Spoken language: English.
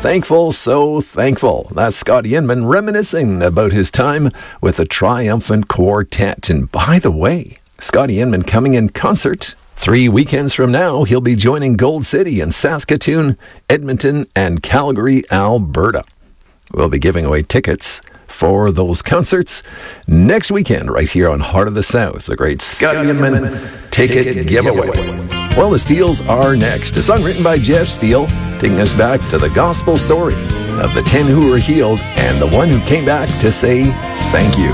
Thankful, so thankful. That's Scotty Inman reminiscing about his time with the Triumphant Quartet. And by the way, Scotty Inman coming in concert 3 weekends from now. He'll be joining Gold City in Saskatoon, Edmonton, and Calgary, Alberta. We'll be giving away tickets for those concerts next weekend right here on Heart of the South, the great Scotty Inman Ticket Giveaway. Well, the Steels are next. A song written by Jeff Steele, taking us back to the gospel story of the 10 who were healed and the one who came back to say thank you.